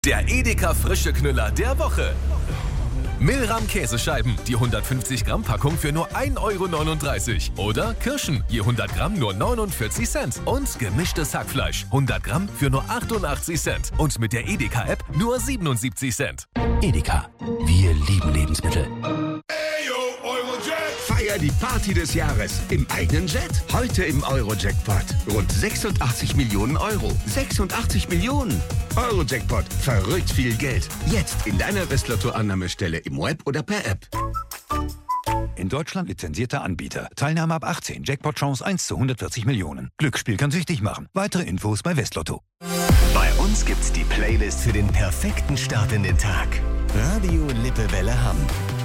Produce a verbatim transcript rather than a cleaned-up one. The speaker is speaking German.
Der Edeka frische Knüller der Woche. Milram Käsescheiben, die hundertfünfzig Gramm Packung für nur ein Euro neununddreißig. Oder Kirschen, je hundert Gramm nur neunundvierzig Cent. Und gemischtes Hackfleisch, hundert Gramm für nur achtundachtzig Cent. Und mit der Edeka-App nur siebenundsiebzig Cent. Edeka, wir lieben Lebensmittel. Feier die Party des Jahres im eigenen Jet. Heute im Euro-Jackpot. Rund sechsundachtzig Millionen Euro. sechsundachtzig Millionen. Euro-Jackpot. Verrückt viel Geld. Jetzt in deiner Westlotto-Annahmestelle im Web oder per App. In Deutschland lizenzierter Anbieter. Teilnahme ab achtzehn. Jackpot-Chance eins zu hundertvierzig Millionen. Glücksspiel kann süchtig machen. Weitere Infos bei Westlotto. Bei uns gibt's die Playlist für den perfekten Start in den Tag. Radio Lippewelle Hamm.